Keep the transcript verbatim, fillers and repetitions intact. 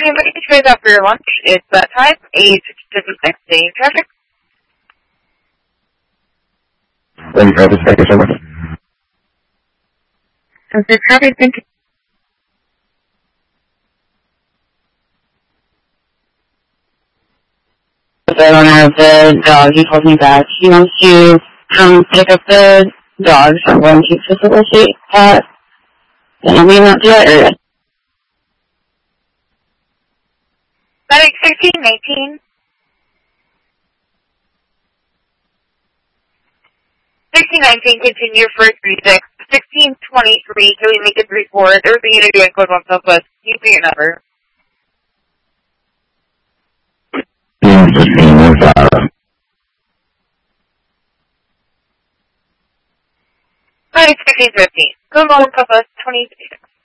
inviting you guys out for your lunch. It's that time, eight fifty-six day in traffic. Thank you for this. Thank you so much. Okay, traffic, thank you. The owner of the dog, he calls me back. He wants to come pick up the dogs from one keep facility at the ambulance area. Medic sixteen eighteen. sixteen nineteen, continue for three six. sixteen twenty-three, can we make it three four? Everything you do in code one Southwest. You see your number. fifteen one five. Medic sixteen fifteen. Code one Southwest twenty-six.